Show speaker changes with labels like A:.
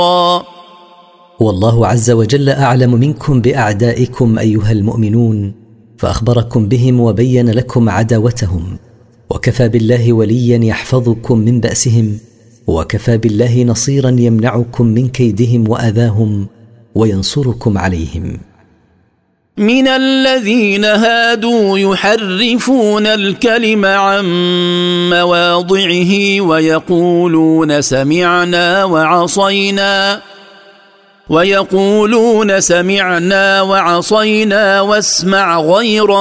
A: والله عز وجل أعلم منكم بأعدائكم أيها المؤمنون، فأخبركم بهم وبين لكم عداوتهم، وكفى بالله وليا يحفظكم من بأسهم، وكفى بالله نصيرا يمنعكم من كيدهم وأذاهم وينصركم عليهم.
B: من الذين هادوا يحرفون الكلم عن مواضعه ويقولون سمعنا وعصينا واسمع غير